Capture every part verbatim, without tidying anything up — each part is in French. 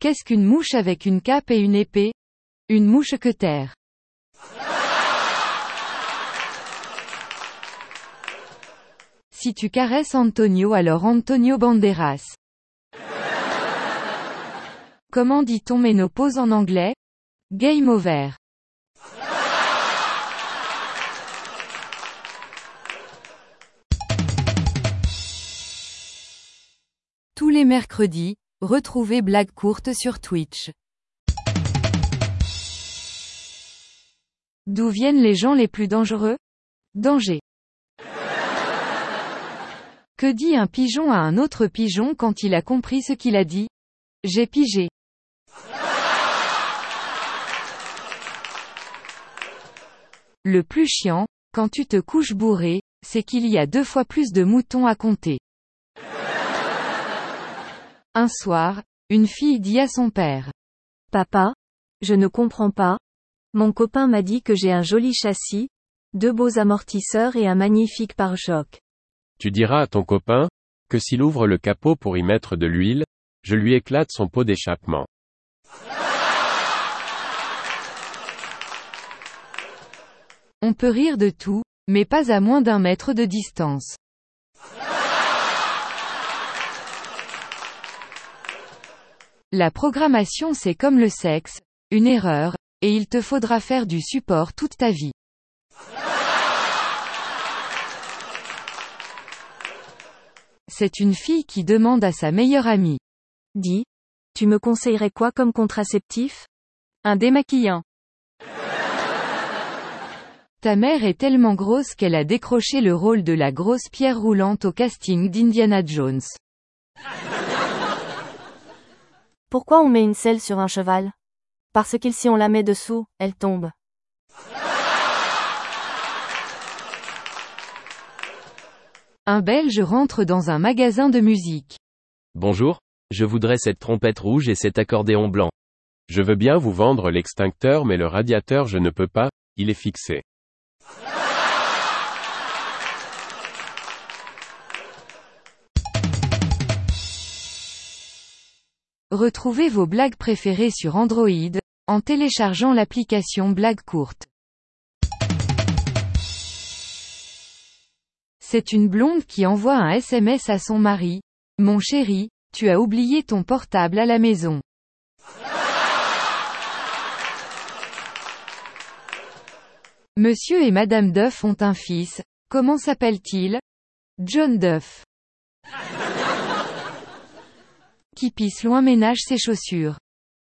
Qu'est-ce qu'une mouche avec une cape et une épée? Une mouche-queutère. Si tu caresses Antonio, alors Antonio Banderas. Comment dit-on ménopause en anglais? Game over. Tous les mercredis, retrouvez Blagues courtes sur Twitch. D'où viennent les gens les plus dangereux? Danger. Que dit un pigeon à un autre pigeon quand il a compris ce qu'il a dit? J'ai pigé. Le plus chiant, quand tu te couches bourré, c'est qu'il y a deux fois plus de moutons à compter. Un soir, une fille dit à son père: Papa, je ne comprends pas. Mon copain m'a dit que j'ai un joli châssis, deux beaux amortisseurs et un magnifique pare-choc. Tu diras à ton copain, que s'il ouvre le capot pour y mettre de l'huile, je lui éclate son pot d'échappement. On peut rire de tout, mais pas à moins d'un mètre de distance. La programmation, c'est comme le sexe, une erreur, et il te faudra faire du support toute ta vie. C'est une fille qui demande à sa meilleure amie: Dis, tu me conseillerais quoi comme contraceptif? Un démaquillant. Ta mère est tellement grosse qu'elle a décroché le rôle de la grosse pierre roulante au casting d'Indiana Jones. Pourquoi on met une selle sur un cheval? Parce que si on la met dessous, elle tombe. Un Belge rentre dans un magasin de musique. Bonjour, je voudrais cette trompette rouge et cet accordéon blanc. Je veux bien vous vendre l'extincteur, mais le radiateur je ne peux pas, il est fixé. Retrouvez vos blagues préférées sur Android, en téléchargeant l'application Blagues courtes. C'est une blonde qui envoie un S M S à son mari: Mon chéri, tu as oublié ton portable à la maison. Monsieur et Madame Duff ont un fils, comment s'appelle-t-il? John Duff. Qui pisse loin ménage ses chaussures.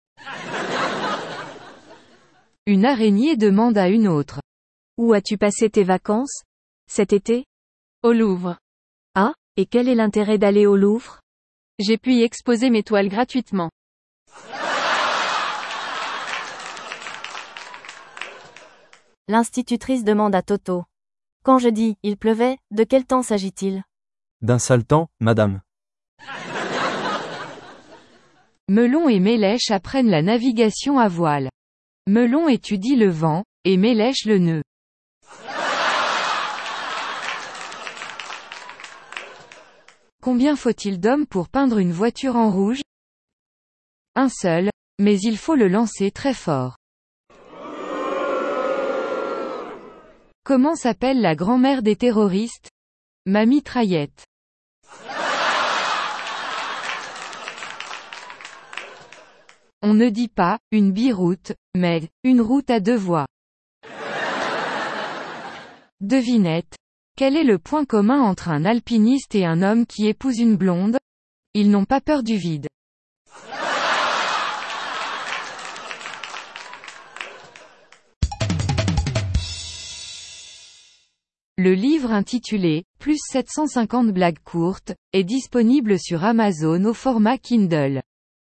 Une araignée demande à une autre: Où as-tu passé tes vacances cet été? Au Louvre. Ah, et quel est l'intérêt d'aller au Louvre? J'ai pu y exposer mes toiles gratuitement. L'institutrice demande à Toto: Quand je dis « il pleuvait », de quel temps s'agit-il? D'un sale temps, madame. Melon et Mélèche apprennent la navigation à voile. Melon étudie le vent, et Mélèche le nœud. Combien faut-il d'hommes pour peindre une voiture en rouge? Un seul, mais il faut le lancer très fort. Comment s'appelle la grand-mère des terroristes? Ma mitraillette. On ne dit pas « une biroute », mais « une route à deux voies ». Devinette. Quel est le point commun entre un alpiniste et un homme qui épouse une blonde? Ils n'ont pas peur du vide. Le livre intitulé « Plus sept cent cinquante blagues courtes » est disponible sur Amazon au format Kindle.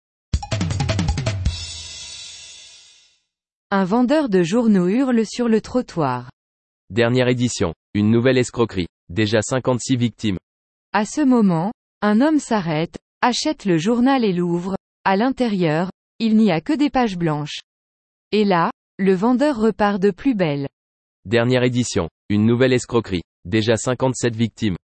Un vendeur de journaux hurle sur le trottoir. Dernière édition. Une nouvelle escroquerie. Déjà cinquante-six victimes. À ce moment, un homme s'arrête, achète le journal et l'ouvre. À l'intérieur, il n'y a que des pages blanches. Et là, le vendeur repart de plus belle. Dernière édition. Une nouvelle escroquerie. Déjà cinquante-sept victimes.